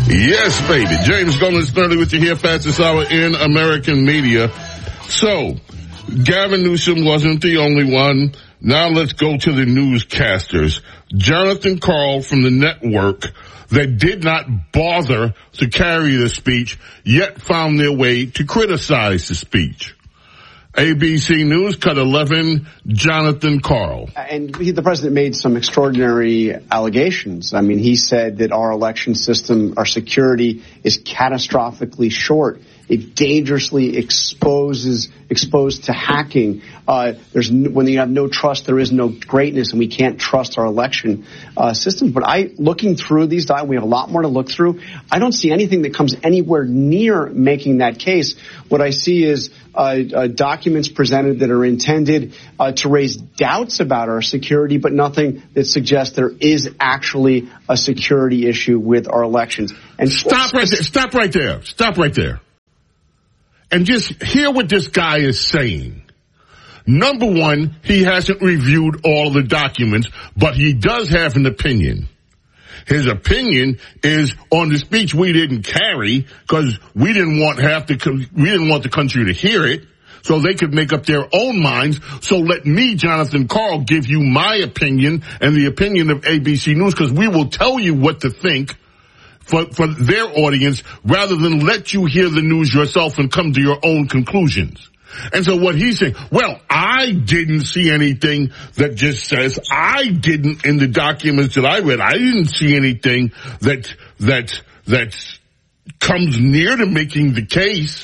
Yes, baby. James Golden Snurley with you here, fastest hour in American media. So, Gavin Newsom wasn't the only one. Now let's go to the newscasters. Jonathan Karl from the network that did not bother to carry the speech, yet found their way to criticize the speech. ABC News, cut 11, Jonathan Karl. And the president made some extraordinary allegations. I mean, he said that our election system, our security is catastrophically short. It dangerously exposed to hacking. When you have no trust, there is no greatness, and we can't trust our election systems. But looking through these, we have a lot more to look through. I don't see anything that comes anywhere near making that case. What I see is documents presented that are intended to raise doubts about our security, but nothing that suggests there is actually a security issue with our elections. And Stop right there. And just hear what this guy is saying. Number one, he hasn't reviewed all the documents, but he does have an opinion. His opinion is on the speech we didn't carry because we didn't want the country to hear it, so they could make up their own minds. So let me, Jonathan Karl, give you my opinion and the opinion of ABC News, because we will tell you what to think for their audience, rather than let you hear the news yourself and come to your own conclusions. And so what he's saying, well, I didn't see anything that just says, I didn't, in the documents that I read, I didn't see anything that comes near to making the case.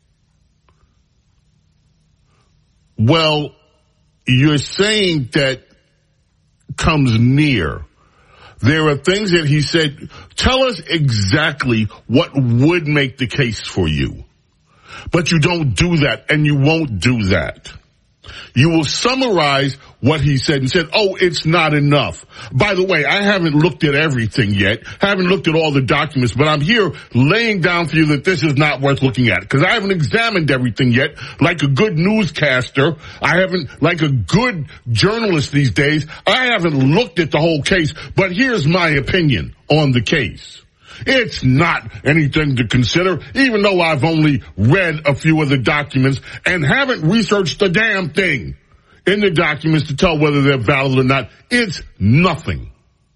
Well, you're saying that comes near. There are things that he said, tell us exactly what would make the case for you. But you don't do that, and you won't do that. You will summarize what he said and said, oh, it's not enough. By the way, I haven't looked at everything yet, haven't looked at all the documents, but I'm here laying down for you that this is not worth looking at, because I haven't examined everything yet. Like a good newscaster, like a good journalist these days, I haven't looked at the whole case, but here's my opinion on the case. It's not anything to consider, even though I've only read a few of the documents and haven't researched a damn thing in the documents to tell whether they're valid or not. It's nothing.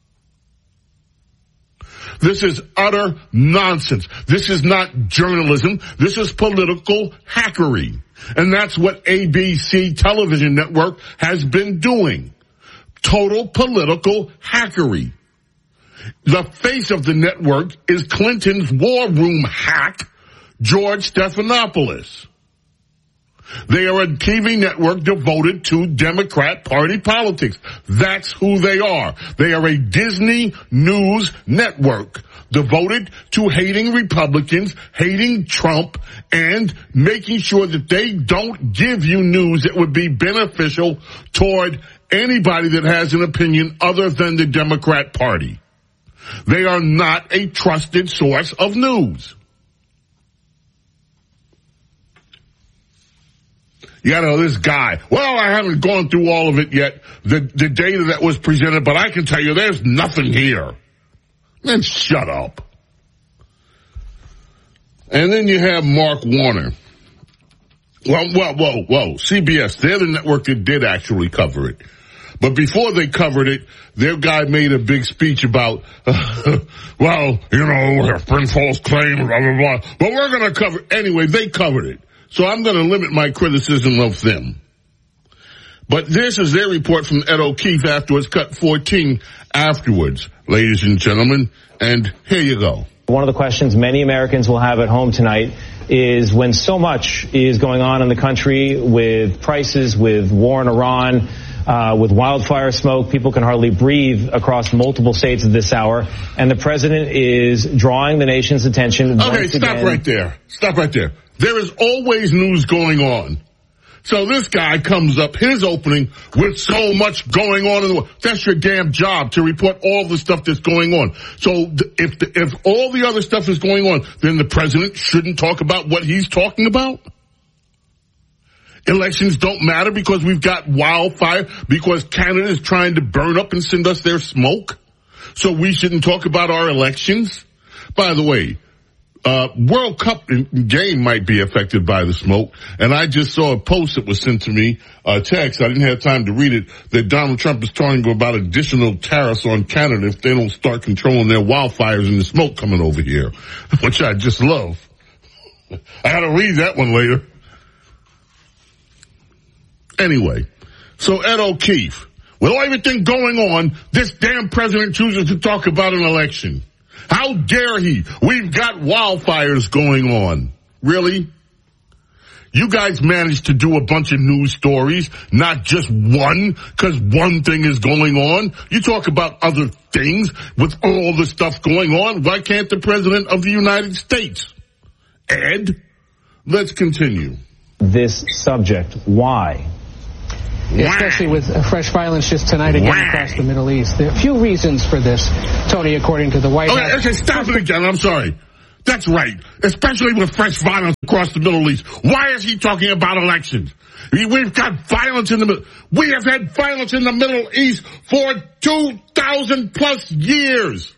This is utter nonsense. This is not journalism. This is political hackery. And that's what ABC television network has been doing. Total political hackery. The face of the network is Clinton's war room hack, George Stephanopoulos. They are a TV network devoted to Democrat Party politics. That's who they are. They are a Disney news network devoted to hating Republicans, hating Trump, and making sure that they don't give you news that would be beneficial toward anybody that has an opinion other than the Democrat Party. They are not a trusted source of news. You know, this guy, well, I haven't gone through all of it yet, the data that was presented, but I can tell you there's nothing here. Then shut up. And then you have Mark Warner. Whoa. CBS, they're the network that did actually cover it. But before they covered it, their guy made a big speech about, well, you know, there's been false claims, blah, blah, blah. But we're going to cover it. Anyway, they covered it. So I'm going to limit my criticism of them. But this is their report from Ed O'Keefe afterwards, cut 14 afterwards, ladies and gentlemen. And here you go. One of the questions many Americans will have at home tonight is, when so much is going on in the country with prices, with war in Iran, with wildfire smoke, people can hardly breathe across multiple states at this hour, and the president is drawing the nation's attention. Okay, stop right there. There is always news going on. So this guy comes up, his opening, with so much going on in the world. That's your damn job, to report all the stuff that's going on. So if all the other stuff is going on, then the president shouldn't talk about what he's talking about? Elections don't matter because we've got wildfire, because Canada is trying to burn up and send us their smoke? So we shouldn't talk about our elections? By the way, World Cup game might be affected by the smoke. And I just saw a post that was sent to me, a text. I didn't have time to read it, that Donald Trump is talking about additional tariffs on Canada if they don't start controlling their wildfires and the smoke coming over here, which I just love. I gotta read that one later. Anyway, so Ed O'Keefe, with everything going on, this damn president chooses to talk about an election. How dare he? We've got wildfires going on. Really? You guys managed to do a bunch of news stories, not just one, because one thing is going on. You talk about other things with all the stuff going on. Why can't the president of the United States? Ed, let's continue. This subject, why? Especially with fresh violence just tonight again across the Middle East. There are a few reasons for this, Tony, according to the White House. Okay, stop it again. I'm sorry. That's right. Especially with fresh violence across the Middle East. Why is he talking about elections? We've got violence in the Middle. We have had violence in the Middle East for 2,000 plus years.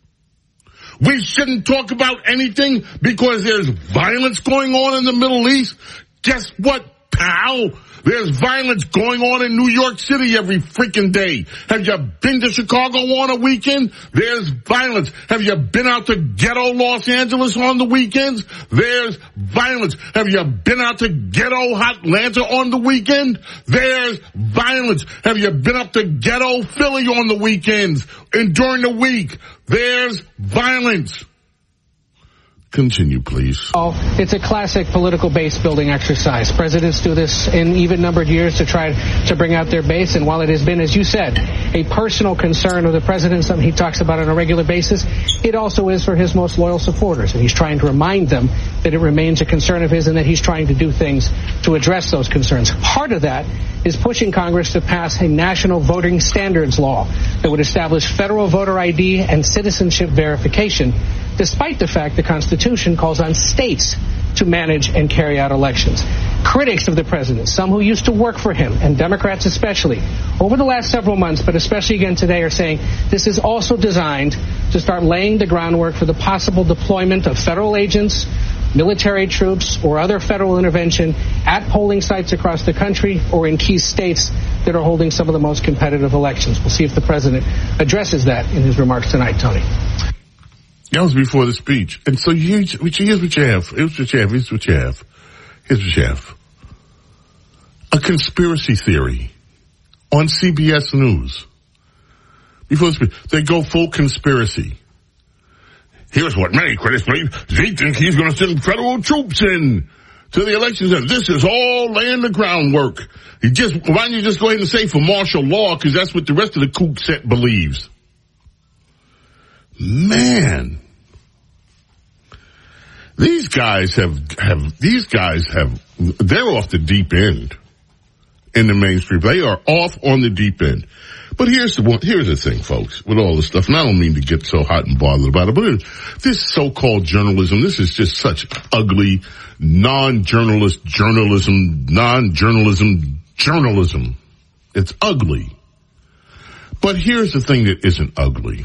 We shouldn't talk about anything because there's violence going on in the Middle East. Guess what, pal? There's violence going on in New York City every freaking day. Have you been to Chicago on a weekend? There's violence. Have you been out to ghetto Los Angeles on the weekends? There's violence. Have you been out to ghetto Atlanta on the weekend? There's violence. Have you been up to ghetto Philly on the weekends and during the week? There's violence. Continue, please. It's a classic political base building exercise. Presidents do this in even-numbered years to try to bring out their base. And while it has been, as you said, a personal concern of the president, something he talks about on a regular basis, it also is for his most loyal supporters. And he's trying to remind them that it remains a concern of his and that he's trying to do things to address those concerns. Part of that is pushing Congress to pass a national voting standards law that would establish federal voter ID and citizenship verification, despite the fact the Constitution calls on states to manage and carry out elections. Critics of the president, some who used to work for him, and Democrats especially, over the last several months, but especially again today, are saying this is also designed to start laying the groundwork for the possible deployment of federal agents, military troops, or other federal intervention at polling sites across the country or in key states that are holding some of the most competitive elections. We'll see if the president addresses that in his remarks tonight, Tony. That was before the speech. And so here's what you have. Here's what you have. A conspiracy theory on CBS News. Before the speech, they go full conspiracy. Here's what many critics believe. They think he's going to send federal troops in to the elections. And this is all laying the groundwork. Why don't you just go ahead and say for martial law, because that's what the rest of the kook set believes. Man, these guys have, they're off the deep end in the mainstream. They are off on the deep end. But here's the thing, folks, with all this stuff, and I don't mean to get so hot and bothered about it, but this so-called journalism, this is just such ugly, non-journalist journalism, non-journalism journalism. It's ugly. But here's the thing that isn't ugly.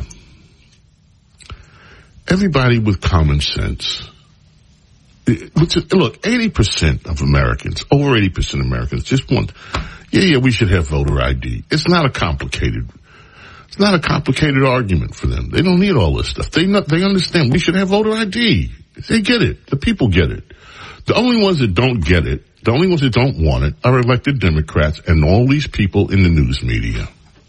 Everybody with common sense. Look, 80% of Americans, over 80% of Americans just want, we should have voter ID. It's not a complicated argument for them. They don't need all this stuff. They understand we should have voter ID. They get it. The people get it. The only ones that don't get it, the only ones that don't want it are elected Democrats and all these people in the news media.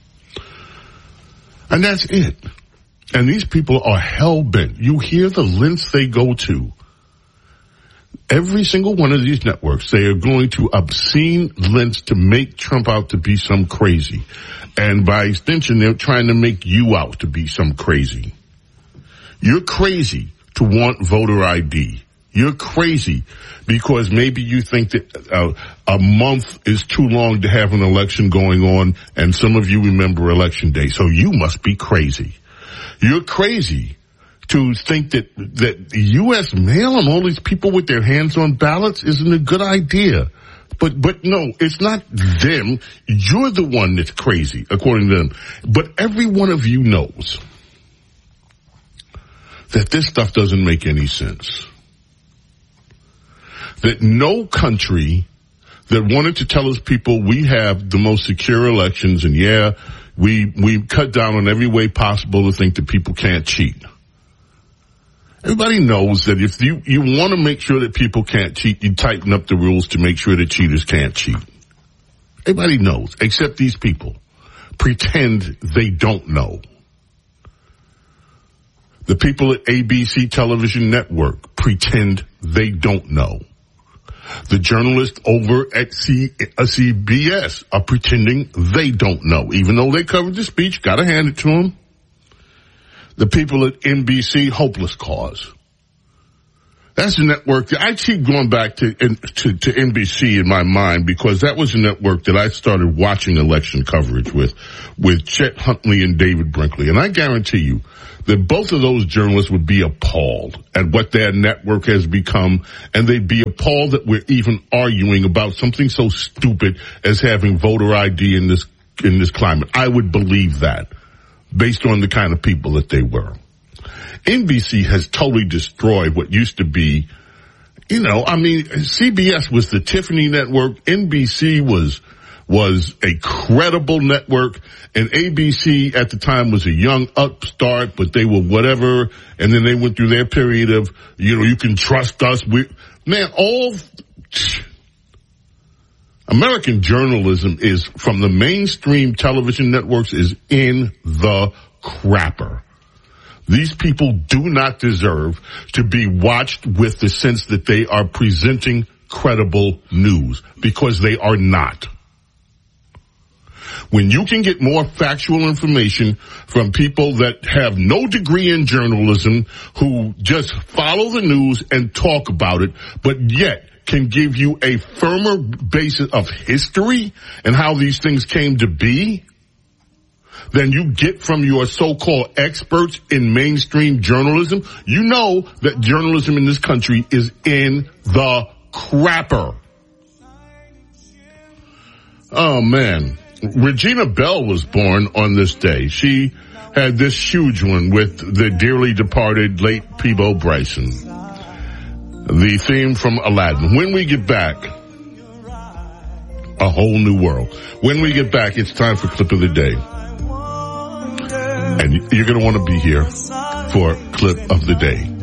And that's it. And these people are hell-bent. You hear the lengths they go to. Every single one of these networks, they are going to obscene lengths to make Trump out to be some crazy. And by extension, they're trying to make you out to be some crazy. You're crazy to want voter ID. You're crazy because maybe you think that a month is too long to have an election going on, and some of you remember Election Day. So you must be crazy. You're crazy to think that the U.S. mail and all these people with their hands on ballots isn't a good idea. But no, it's not them. You're the one that's crazy, according to them. But every one of you knows that this stuff doesn't make any sense. That no country that wanted to tell its people we have the most secure elections, and we cut down on every way possible to think that people can't cheat. Everybody knows that if you want to make sure that people can't cheat, you tighten up the rules to make sure that cheaters can't cheat. Everybody knows, except these people pretend they don't know. The people at ABC Television Network pretend they don't know. The journalists over at CBS are pretending they don't know, even though they covered the speech. Got to hand it to them. The people at NBC, hopeless cause. That's the network that I keep going back to NBC in my mind, because that was the network that I started watching election coverage with Chet Huntley and David Brinkley. And I guarantee you that both of those journalists would be appalled at what their network has become, and they'd be appalled that we're even arguing about something so stupid as having voter ID in this climate. I would believe that, based on the kind of people that they were. NBC has totally destroyed what used to be, CBS was the Tiffany network, NBC was a credible network, and ABC at the time was a young upstart, but they were whatever, and then they went through their period of, you can trust us. American journalism is, from the mainstream television networks, is in the crapper. These people do not deserve to be watched with the sense that they are presenting credible news, because they are not. When you can get more factual information from people that have no degree in journalism, who just follow the news and talk about it, but yet can give you a firmer basis of history and how these things came to be than you get from your so-called experts in mainstream journalism, you know that journalism in this country is in the crapper. Oh, man. Regina Bell was born on this day. She had this huge one with the dearly departed late Peabo Bryson. The theme from Aladdin. When we get back, a whole new world. When we get back, it's time for Clip of the Day. And you're going to want to be here for Clip of the Day.